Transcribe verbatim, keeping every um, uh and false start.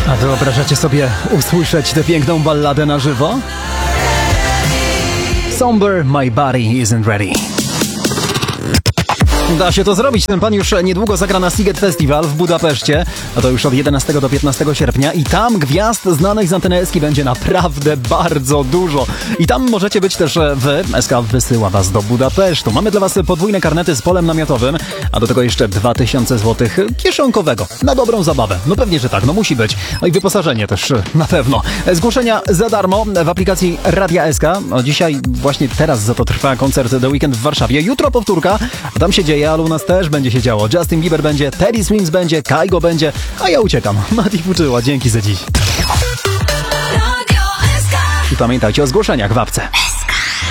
A wyobrażacie sobie usłyszeć tę piękną balladę na żywo? Somber, my body isn't ready. Da się to zrobić. Ten pan już niedługo zagra na Sziget Festival w Budapeszcie, a to już od jedenastego do piętnastego sierpnia i tam gwiazd znanych z anteny Eski będzie naprawdę bardzo dużo. I tam możecie być też wy. Eska wysyła was do Budapesztu. Mamy dla was podwójne karnety z polem namiotowym, a do tego jeszcze dwa tysiące złotych kieszonkowego. Na dobrą zabawę. No pewnie, że tak. No musi być. No i wyposażenie też na pewno. Zgłoszenia za darmo w aplikacji Radia Eska. O, dzisiaj właśnie teraz za to trwa koncert The Weekend w Warszawie. Jutro powtórka, a tam się dzieje, ale u nas też będzie się działo. Justin Bieber będzie, Teddy Swims będzie, Kygo będzie, a ja uciekam. Mati Fuczyła, dzięki za dziś. I pamiętajcie o zgłoszeniach w apce.